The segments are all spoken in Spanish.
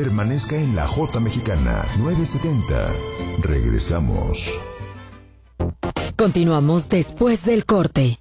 Permanezca en la J Mexicana 970. Regresamos. Continuamos después del corte.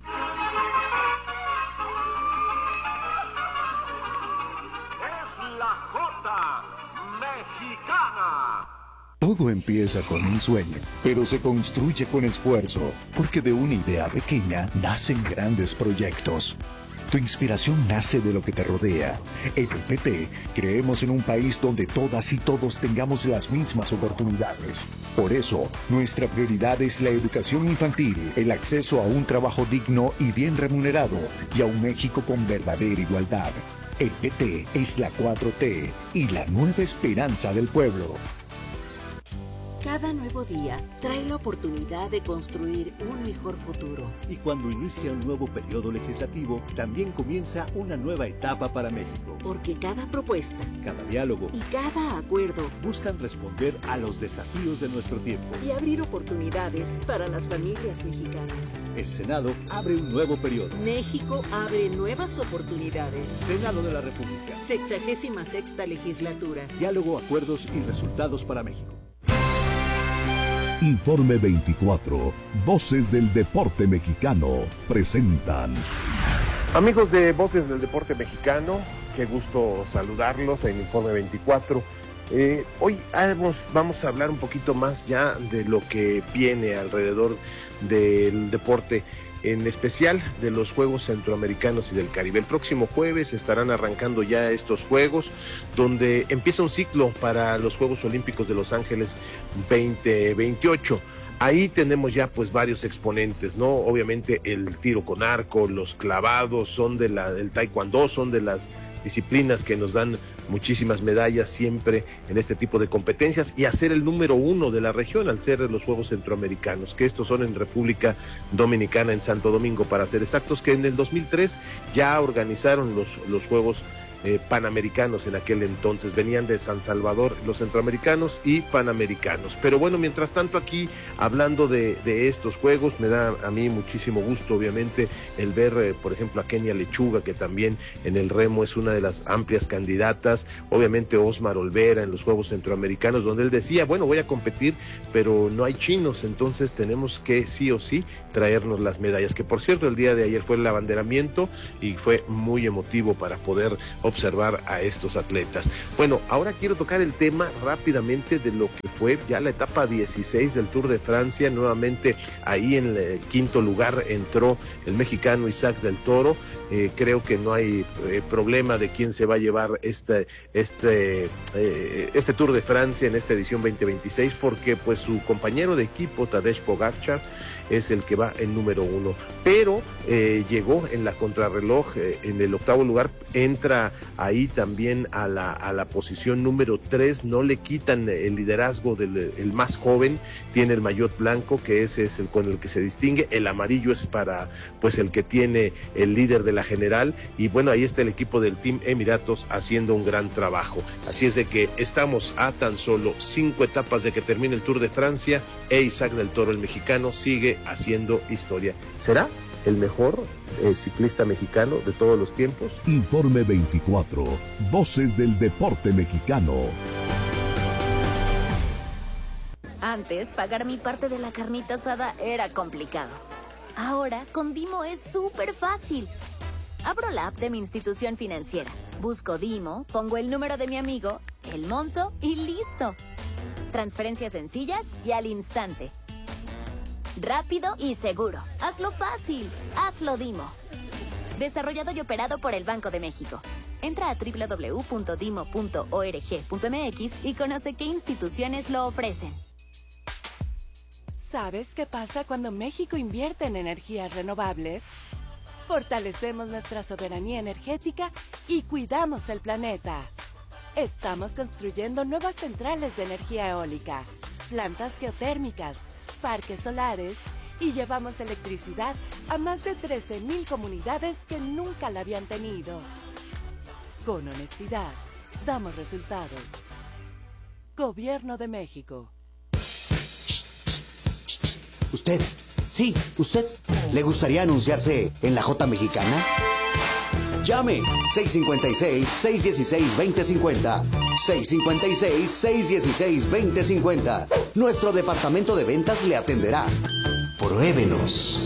Todo empieza con un sueño, pero se construye con esfuerzo, porque de una idea pequeña nacen grandes proyectos. Tu inspiración nace de lo que te rodea. En el PT creemos en un país donde todas y todos tengamos las mismas oportunidades. Por eso, nuestra prioridad es la educación infantil, el acceso a un trabajo digno y bien remunerado, y a un México con verdadera igualdad. El PT es la 4T y la nueva esperanza del pueblo. Cada nuevo día trae la oportunidad de construir un mejor futuro. Y cuando inicia un nuevo periodo legislativo, también comienza una nueva etapa para México. Porque cada propuesta, cada diálogo y cada acuerdo buscan responder a los desafíos de nuestro tiempo y abrir oportunidades para las familias mexicanas. El Senado abre un nuevo periodo. México abre nuevas oportunidades. Senado de la República. 66ª legislatura. Diálogo, acuerdos y resultados para México. Informe 24, Voces del Deporte Mexicano, presentan. Amigos de Voces del Deporte Mexicano, qué gusto saludarlos en Informe 24. Hoy vamos a hablar un poquito más ya de lo que viene alrededor del deporte, en especial de los Juegos Centroamericanos y del Caribe. El próximo jueves estarán arrancando ya estos Juegos, donde empieza un ciclo para los Juegos Olímpicos de Los Ángeles 2028. Ahí tenemos ya pues varios exponentes, ¿no? Obviamente el tiro con arco, los clavados, son del taekwondo, son de las disciplinas que nos dan muchísimas medallas siempre en este tipo de competencias, y a ser el número 1 de la región al ser los Juegos Centroamericanos, que estos son en República Dominicana, en Santo Domingo para ser exactos, que en el 2003 ya organizaron los Juegos Panamericanos. En aquel entonces venían de San Salvador los centroamericanos y panamericanos. Pero bueno, mientras tanto, aquí hablando de estos juegos, me da a mí muchísimo gusto obviamente el ver por ejemplo a Kenia Lechuga, que también en el remo es una de las amplias candidatas, obviamente Osmar Olvera en los Juegos Centroamericanos, donde él decía, bueno, voy a competir pero no hay chinos, entonces tenemos que sí o sí traernos las medallas, que por cierto el día de ayer fue el abanderamiento y fue muy emotivo para poder observar a estos atletas. Bueno, ahora quiero tocar el tema rápidamente de lo que fue ya la etapa 16 del Tour de Francia. Nuevamente ahí en el quinto lugar entró el mexicano Isaac del Toro. Creo que no hay problema de quién se va a llevar este Tour de Francia en esta edición 2026, porque pues su compañero de equipo Tadej Pogačar es el que va en número 1, pero llegó en la contrarreloj en el octavo lugar, entra ahí también a la posición número 3, no le quitan el liderazgo del más joven, tiene el maillot blanco, que ese es el con el que se distingue, el amarillo es para pues el que tiene el líder de la general, y bueno, ahí está el equipo del Team Emiratos haciendo un gran trabajo. Así es de que estamos a tan solo 5 etapas de que termine el Tour de Francia, e Isaac del Toro, el mexicano, sigue haciendo historia. ¿Será el mejor ciclista mexicano de todos los tiempos? Informe 24, Voces del Deporte Mexicano. Antes, pagar mi parte de la carnita asada era complicado. Ahora, con Dimo es súper fácil. Abro la app de mi institución financiera, busco Dimo, pongo el número de mi amigo, el monto y listo. Transferencias sencillas y al instante. Rápido y seguro. Hazlo fácil. Hazlo Dimo. Desarrollado y operado por el Banco de México. Entra a www.dimo.org.mx y conoce qué instituciones lo ofrecen. ¿Sabes qué pasa cuando México invierte en energías renovables? Fortalecemos nuestra soberanía energética y cuidamos el planeta. Estamos construyendo nuevas centrales de energía eólica, plantas geotérmicas, parques solares y llevamos electricidad a más de 13,000 comunidades que nunca la habían tenido. Con honestidad, damos resultados. Gobierno de México. ¿Usted? Sí, ¿usted? ¿Le gustaría anunciarse en la J Mexicana? Llame 656-616-2050. 656-616-2050. Nuestro departamento de ventas le atenderá. Pruébenos.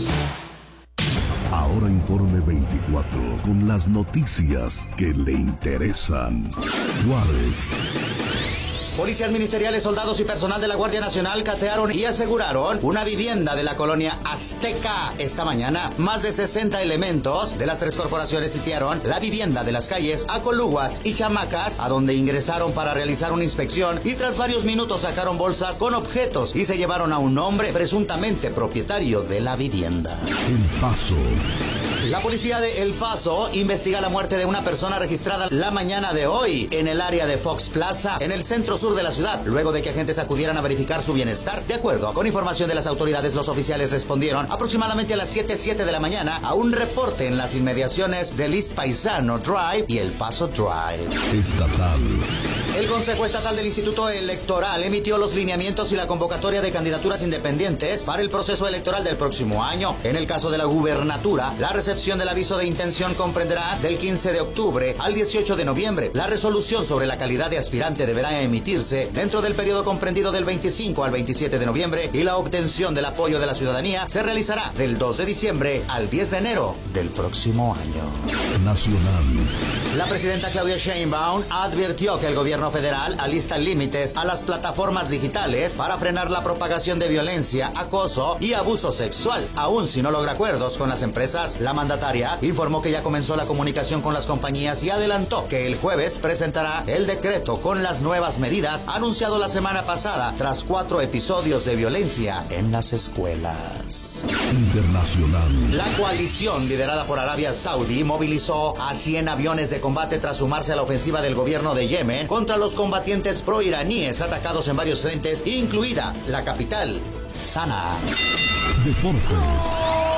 Ahora Informe 24, con las noticias que le interesan. Juárez. Policías ministeriales, soldados y personal de la Guardia Nacional catearon y aseguraron una vivienda de la colonia Azteca. Esta mañana, más de 60 elementos de las 3 corporaciones sitiaron la vivienda de las calles Acoluguas y Chamacas, a donde ingresaron para realizar una inspección y tras varios minutos sacaron bolsas con objetos y se llevaron a un hombre presuntamente propietario de la vivienda. El Paso. La policía de El Paso investiga la muerte de una persona registrada la mañana de hoy en el área de Fox Plaza, en el centro sur de la ciudad, luego de que agentes acudieran a verificar su bienestar. De acuerdo con información de las autoridades, los oficiales respondieron aproximadamente a las 7:07 de la mañana a un reporte en las inmediaciones del East Paisano Drive y El Paso Drive. Estatal. El Consejo Estatal del Instituto Electoral emitió los lineamientos y la convocatoria de candidaturas independientes para el proceso electoral del próximo año. En el caso de la gubernatura, la recepción del aviso de intención comprenderá del 15 de octubre al 18 de noviembre. La resolución sobre la calidad de aspirante deberá emitirse dentro del periodo comprendido del 25 al 27 de noviembre y la obtención del apoyo de la ciudadanía se realizará del 2 de diciembre al 10 de enero del próximo año. Nacional. La presidenta Claudia Sheinbaum advirtió que el gobierno federal alista límites a las plataformas digitales para frenar la propagación de violencia, acoso y abuso sexual. Aún si no logra acuerdos con las empresas, la mandataria informó que ya comenzó la comunicación con las compañías y adelantó que el jueves presentará el decreto con las nuevas medidas anunciado la semana pasada tras 4 episodios de violencia en las escuelas. Internacional. La coalición liderada por Arabia Saudí movilizó a 100 aviones de combate tras sumarse a la ofensiva del gobierno de Yemen contra los combatientes pro-iraníes atacados en varios frentes, incluida la capital, Sanaa. Deportes.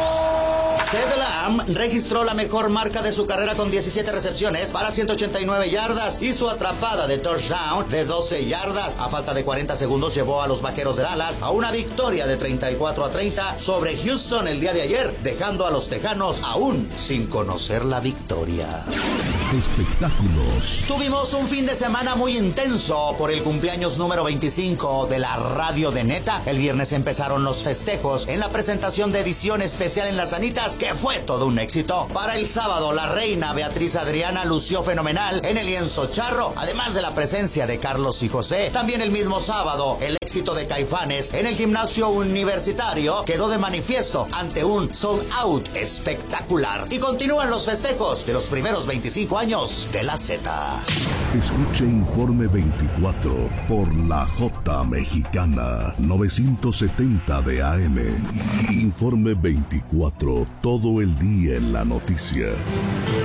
CeeDee Lamb registró la mejor marca de su carrera con 17 recepciones para 189 yardas y su atrapada de touchdown de 12 yardas. A falta de 40 segundos llevó a los Vaqueros de Dallas a una victoria de 34-30 sobre Houston el día de ayer, dejando a los Tejanos aún sin conocer la victoria. Espectáculos. Tuvimos un fin de semana muy intenso por el cumpleaños número 25 de la radio de Neta. El viernes empezaron los festejos en la presentación de edición especial en Las Anitas, que fue todo un éxito. Para el sábado, la reina Beatriz Adriana lució fenomenal en el lienzo charro, además de la presencia de Carlos y José. También el mismo sábado, el éxito de Caifanes en el gimnasio universitario quedó de manifiesto ante un sold out espectacular. Y continúan los festejos de los primeros 25 años de la Z. Escuche Informe 24 por la J Mexicana 970 de AM. Informe 24, todo el día en la noticia.